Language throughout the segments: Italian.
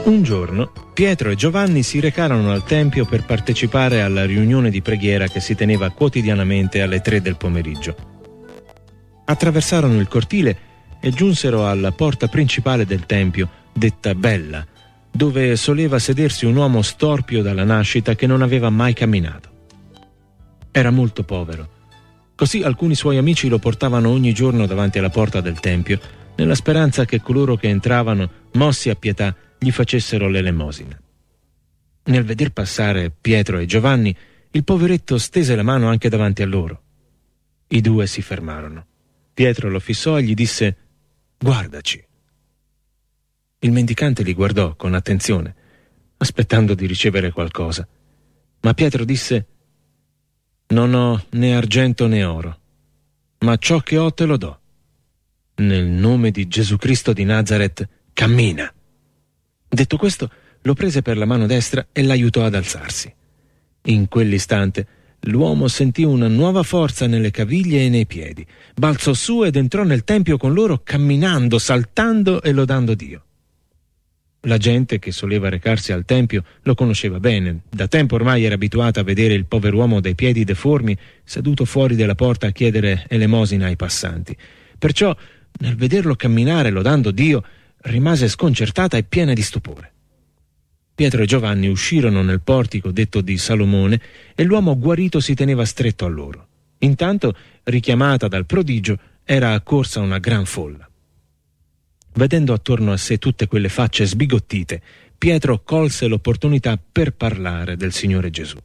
Un giorno Pietro e Giovanni si recarono al tempio per partecipare alla riunione di preghiera che si teneva quotidianamente alle 3 del pomeriggio. Attraversarono il cortile e giunsero alla porta principale del tempio, detta Bella, dove soleva sedersi un uomo storpio dalla nascita che non aveva mai camminato. Era molto povero. Così alcuni suoi amici lo portavano ogni giorno davanti alla porta del tempio, nella speranza che coloro che entravano, mossi a pietà, gli facessero l'elemosina. Nel veder passare Pietro e Giovanni, il poveretto stese la mano anche davanti a loro. I due si fermarono. Pietro lo fissò e gli disse: «Guardaci». Il mendicante li guardò con attenzione, aspettando di ricevere qualcosa. Ma Pietro disse: «Non ho né argento né oro, ma ciò che ho te lo do. Nel nome di Gesù Cristo di Nazaret, cammina». Detto questo, lo prese per la mano destra e l'aiutò ad alzarsi. In quell'istante l'uomo sentì una nuova forza nelle caviglie e nei piedi. Balzò su ed entrò nel tempio con loro, camminando, saltando e lodando Dio. La gente che soleva recarsi al tempio lo conosceva bene. Da tempo ormai era abituata a vedere il pover'uomo dai piedi deformi seduto fuori della porta a chiedere elemosina ai passanti. Perciò, nel vederlo camminare lodando Dio, rimase sconcertata e piena di stupore. Pietro e Giovanni uscirono nel portico detto di Salomone e l'uomo guarito si teneva stretto a loro. Intanto, richiamata dal prodigio, era accorsa una gran folla. Vedendo attorno a sé tutte quelle facce sbigottite, Pietro colse l'opportunità per parlare del Signore Gesù.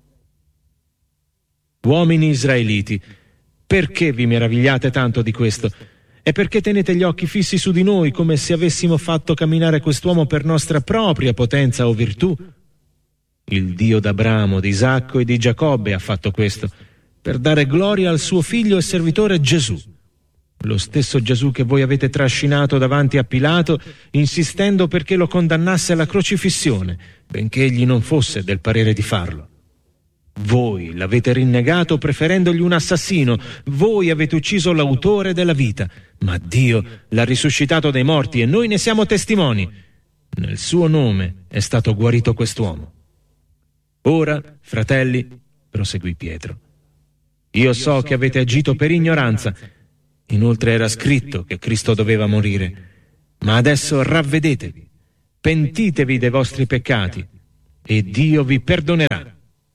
«Uomini israeliti, perché vi meravigliate tanto di questo? E perché tenete gli occhi fissi su di noi come se avessimo fatto camminare quest'uomo per nostra propria potenza o virtù? Il Dio d'Abramo, di Isacco e di Giacobbe ha fatto questo, per dare gloria al suo figlio e servitore Gesù. Lo stesso Gesù che voi avete trascinato davanti a Pilato, insistendo perché lo condannasse alla crocifissione, benché egli non fosse del parere di farlo. Voi l'avete rinnegato preferendogli un assassino, voi avete ucciso l'autore della vita, ma Dio l'ha risuscitato dai morti e noi ne siamo testimoni. Nel suo nome è stato guarito quest'uomo. Ora, fratelli, proseguì Pietro, io so che avete agito per ignoranza. Inoltre era scritto che Cristo doveva morire. Ma adesso ravvedetevi, pentitevi dei vostri peccati e Dio vi perdonerà».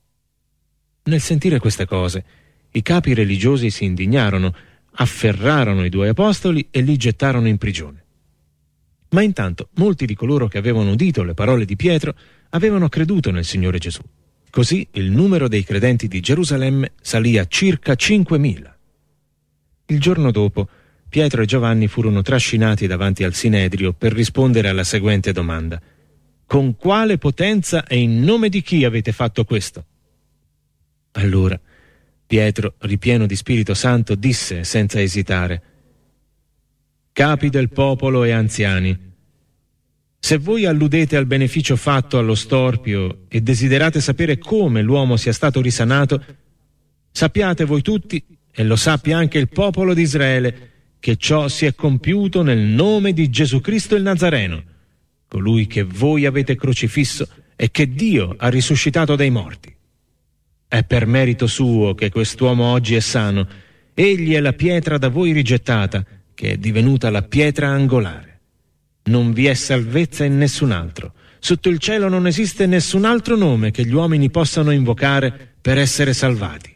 Nel sentire queste cose, i capi religiosi si indignarono, afferrarono i due apostoli e li gettarono in prigione. Ma intanto molti di coloro che avevano udito le parole di Pietro avevano creduto nel Signore Gesù. Così il numero dei credenti di Gerusalemme salì a circa 5.000. Il giorno dopo, Pietro e Giovanni furono trascinati davanti al Sinedrio per rispondere alla seguente domanda: «Con quale potenza e in nome di chi avete fatto questo?» Allora Pietro, ripieno di Spirito Santo, disse senza esitare: «Capi del popolo e anziani, se voi alludete al beneficio fatto allo storpio e desiderate sapere come l'uomo sia stato risanato, sappiate voi tutti, e lo sappia anche il popolo di Israele, che ciò si è compiuto nel nome di Gesù Cristo il Nazareno, colui che voi avete crocifisso e che Dio ha risuscitato dai morti. È per merito suo che quest'uomo oggi è sano. Egli è la pietra da voi rigettata, che è divenuta la pietra angolare. Non vi è salvezza in nessun altro. Sotto il cielo non esiste nessun altro nome che gli uomini possano invocare per essere salvati».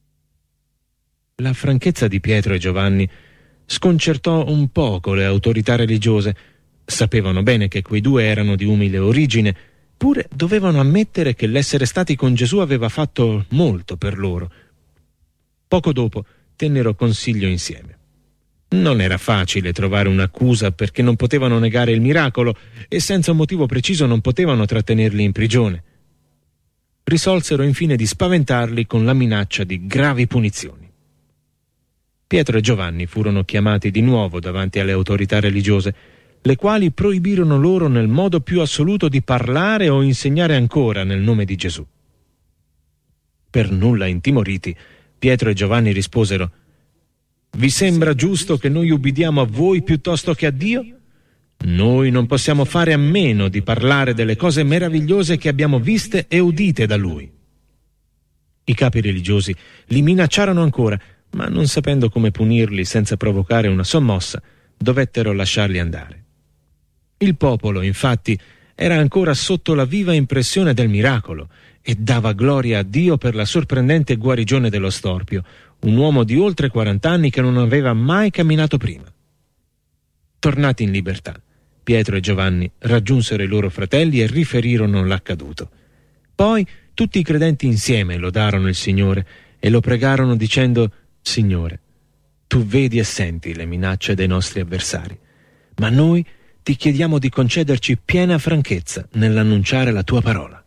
La franchezza di Pietro e Giovanni sconcertò un poco le autorità religiose. Sapevano bene che quei due erano di umile origine, pure dovevano ammettere che l'essere stati con Gesù aveva fatto molto per loro. Poco dopo tennero consiglio insieme. Non era facile trovare un'accusa perché non potevano negare il miracolo e senza un motivo preciso non potevano trattenerli in prigione. Risolsero infine di spaventarli con la minaccia di gravi punizioni. Pietro e Giovanni furono chiamati di nuovo davanti alle autorità religiose, le quali proibirono loro nel modo più assoluto di parlare o insegnare ancora nel nome di Gesù. Per nulla intimoriti, Pietro e Giovanni risposero: «Vi sembra giusto che noi ubbidiamo a voi piuttosto che a Dio? Noi non possiamo fare a meno di parlare delle cose meravigliose che abbiamo viste e udite da lui. I capi religiosi li minacciarono ancora, ma non sapendo come punirli senza provocare una sommossa, dovettero lasciarli andare. Il popolo, infatti, era ancora sotto la viva impressione del miracolo e dava gloria a Dio per la sorprendente guarigione dello storpio, un uomo di oltre 40 anni che non aveva mai camminato prima. Tornati in libertà, Pietro e Giovanni raggiunsero i loro fratelli e riferirono l'accaduto. Poi tutti i credenti insieme lodarono il Signore e lo pregarono dicendo: Signore, tu vedi e senti le minacce dei nostri avversari, ma noi ti chiediamo di concederci piena franchezza nell'annunciare la tua parola.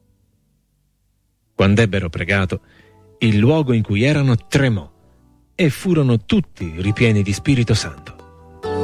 Quando ebbero pregato, il luogo in cui erano tremò e furono tutti ripieni di Spirito Santo.